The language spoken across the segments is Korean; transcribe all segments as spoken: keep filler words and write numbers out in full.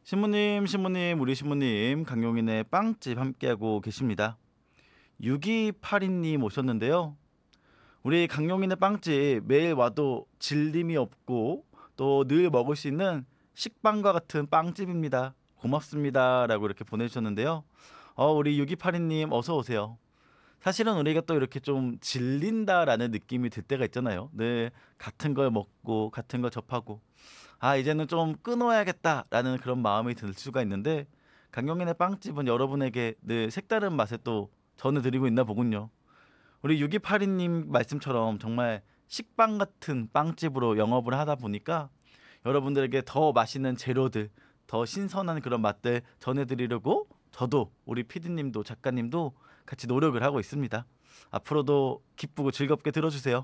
신부님, 신부님, 우리 신부님, 강용인의 빵집 함께하고 계십니다. 육이팔이 님 오셨는데요. 우리 강용인의 빵집 매일 와도 질림이 없고 또 늘 먹을 수 있는 식빵과 같은 빵집입니다. 고맙습니다. 라고 이렇게 보내주셨는데요. 어, 우리 육이팔이 님 어서 오세요. 사실은 우리가 또 이렇게 좀 질린다라는 느낌이 들 때가 있잖아요. 늘 같은 걸 먹고 같은 걸 접하고 아 이제는 좀 끊어야겠다라는 그런 마음이 들 수가 있는데 강경인의 빵집은 여러분에게 늘 색다른 맛을 또 전해드리고 있나 보군요. 우리 육이팔이 님 말씀처럼 정말 식빵 같은 빵집으로 영업을 하다 보니까 여러분들에게 더 맛있는 재료들, 더 신선한 그런 맛들 전해드리려고 저도 우리 피디님도 작가님도 같이 노력을 하고 있습니다. 앞으로도 기쁘고 즐겁게 들어주세요.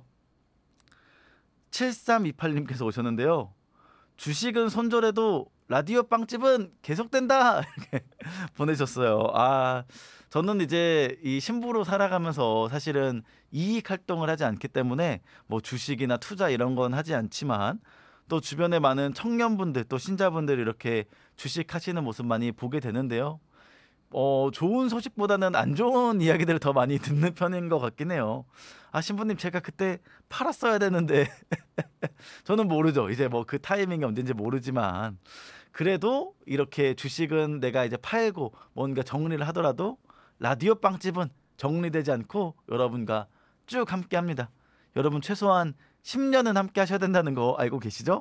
칠삼이팔 님께서 오셨는데요. 주식은 손절해도 라디오 빵집은 계속된다 이렇게 보내셨어요. 아 저는 이제 이 신부로 살아가면서 사실은 이익 활동을 하지 않기 때문에 뭐 주식이나 투자 이런 건 하지 않지만 또 주변에 많은 청년분들 또 신자분들이 이렇게 주식하시는 모습 많이 보게 되는데요. 어 좋은 소식보다는 안 좋은 이야기들을 더 많이 듣는 편인 것 같긴 해요. "아 신부님 제가 그때 팔았어야 되는데." 저는 모르죠. 이제 뭐 그 타이밍이 언젠지 모르지만 그래도 이렇게 주식은 내가 이제 팔고 뭔가 정리를 하더라도 라디오 빵집은 정리되지 않고 여러분과 쭉 함께합니다. 여러분 최소한 십 년은 함께 하셔야 된다는 거 알고 계시죠?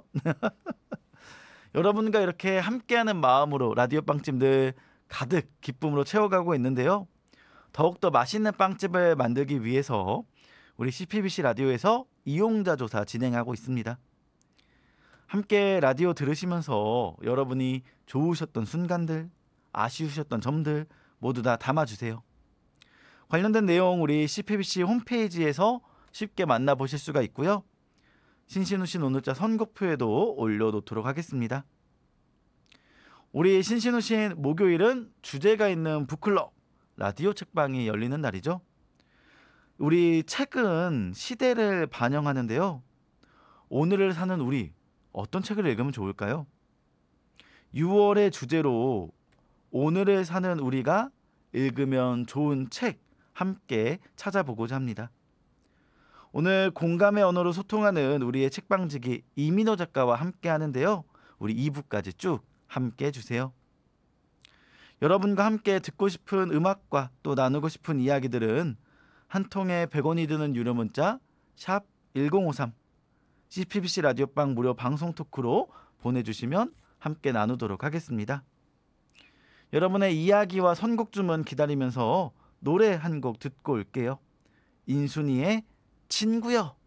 여러분과 이렇게 함께하는 마음으로 라디오 빵집 늘 가득 기쁨으로 채워가고 있는데요. 더욱더 맛있는 빵집을 만들기 위해서 우리 씨피비씨 라디오에서 이용자 조사 진행하고 있습니다. 함께 라디오 들으시면서 여러분이 좋으셨던 순간들, 아쉬우셨던 점들 모두 다 담아주세요. 관련된 내용 우리 씨피비씨 홈페이지에서 쉽게 만나보실 수가 있고요. 신신우신 오늘자 선곡표에도 올려놓도록 하겠습니다. 우리 신신우신 목요일은 주제가 있는 북클럽 라디오 책방이 열리는 날이죠. 우리 책은 시대를 반영하는데요. 오늘을 사는 우리 어떤 책을 읽으면 좋을까요? 유월의 주제로 오늘을 사는 우리가 읽으면 좋은 책 함께 찾아보고자 합니다. 오늘 공감의 언어로 소통하는 우리의 책방지기 이민호 작가와 함께 하는데요. 우리 이 부까지 쭉 함께 해주세요. 여러분과 함께 듣고 싶은 음악과 또 나누고 싶은 이야기들은 한 통에 백 원이 드는 유료 문자 샵 일공오삼 씨피비씨 라디오방 무료 방송 토크로 보내주시면 함께 나누도록 하겠습니다. 여러분의 이야기와 선곡 주문 기다리면서 노래 한 곡 듣고 올게요. 인순이의 친구여.